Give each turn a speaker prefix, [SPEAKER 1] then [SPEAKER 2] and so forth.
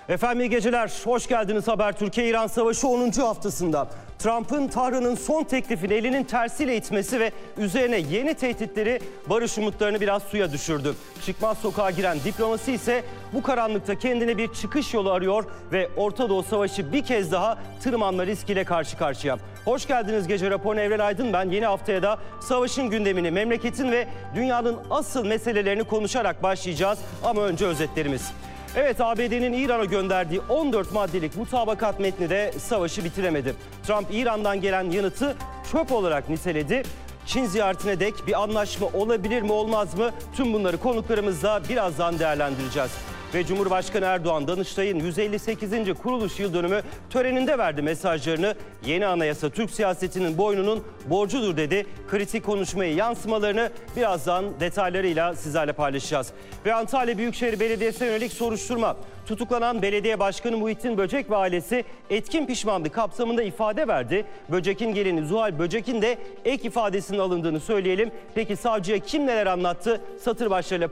[SPEAKER 1] Efendim iyi geceler, hoş geldiniz Habertürk'e. İran Savaşı 10. haftasında Trump'ın Tahran'ın son teklifini elinin tersiyle itmesi ve üzerine yeni tehditleri barış umutlarını biraz suya düşürdü. Çıkmaz sokağa giren diplomasi ise bu karanlıkta kendine bir çıkış yolu arıyor ve Orta Doğu Savaşı bir kez daha tırmanma riskiyle karşı karşıya. Hoş geldiniz Gece Raporu'na, Evren Aydın ben. Yeni haftaya da savaşın gündemini, memleketin ve dünyanın asıl meselelerini konuşarak başlayacağız ama önce özetlerimiz. Evet, ABD'nin İran'a gönderdiği 14 maddelik mutabakat metni de savaşı bitiremedi. Trump İran'dan gelen yanıtı çöp olarak niteledi. Çin ziyaretine dek bir anlaşma olabilir mi olmaz mı? Tüm bunları konuklarımızla birazdan değerlendireceğiz. Ve Cumhurbaşkanı Erdoğan, Danıştay'ın 158. kuruluş yıl dönümü töreninde verdi mesajlarını. Yeni anayasa Türk siyasetinin boynunun borcudur dedi. Kritik konuşmayı, yansımalarını birazdan detaylarıyla sizlerle paylaşacağız. Ve Antalya Büyükşehir Belediyesi'ne yönelik soruşturma. Tutuklanan belediye başkanı Muhittin Böcek ve ailesi etkin pişmanlık kapsamında ifade verdi. Böcek'in gelini Zuhal Böcek'in de ek ifadesinin alındığını söyleyelim. Peki savcıya kim neler anlattı? Satır başlarıyla